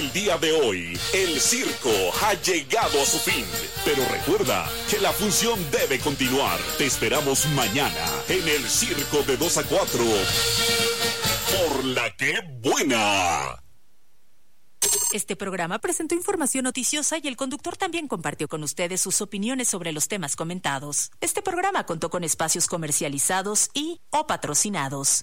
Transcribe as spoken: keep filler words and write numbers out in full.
el día de hoy, el circo ha llegado a su fin. Pero recuerda que la función debe continuar. Te esperamos mañana en el circo de dos a cuatro. Por la que buena. Este programa presentó información noticiosa y el conductor también compartió con ustedes sus opiniones sobre los temas comentados. Este programa contó con espacios comercializados y o patrocinados.